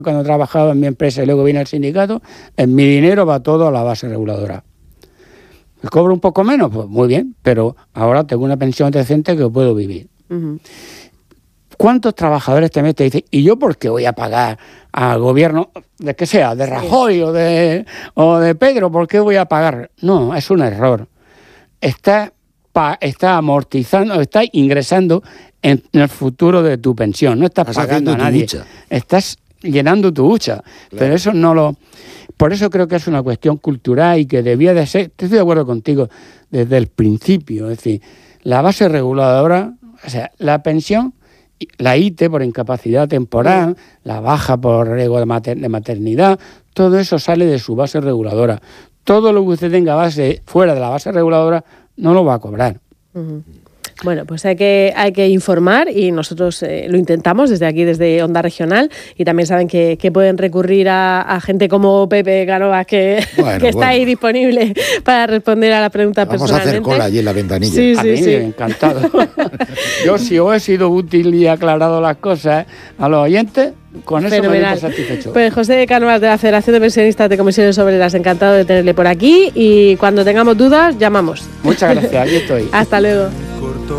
Cuando trabajaba en mi empresa y luego vine al sindicato, en mi dinero va todo a la base reguladora. ¿Me cobro un poco menos? Pues muy bien, pero ahora tengo una pensión decente que puedo vivir. Uh-huh. ¿Cuántos trabajadores te metes y dicen, ¿y yo por qué voy a pagar al gobierno, de que sea, de Rajoy o de Pedro, por qué voy a pagar? No, es un error. Está amortizando, está ingresando en el futuro de tu pensión. No estás pagando a nadie. Estás llenando tu hucha. Claro. Pero eso no lo... Por eso creo que es una cuestión cultural y que debía de ser, estoy de acuerdo contigo, desde el principio. Es decir, la base reguladora, o sea, la pensión, la ITE por incapacidad temporal, la baja por riesgo de maternidad, todo eso sale de su base reguladora. Todo lo que usted tenga base fuera de la base reguladora no lo va a cobrar. Uh-huh. Bueno, pues hay que informar y nosotros lo intentamos desde aquí, desde Onda Regional, y también saben que pueden recurrir a gente como Pepe Cánovas que está ahí disponible para responder a la pregunta personalmente. Vamos a hacer cola allí en la ventanilla. Sí. Encantado. Yo, si os he sido útil y aclarado las cosas a los oyentes, con eso me doy satisfecho. Pues José Cánovas, de la Federación de Pensionistas de Comisiones Obreras, encantado de tenerle por aquí, y cuando tengamos dudas, llamamos. Muchas gracias, aquí estoy. Hasta luego.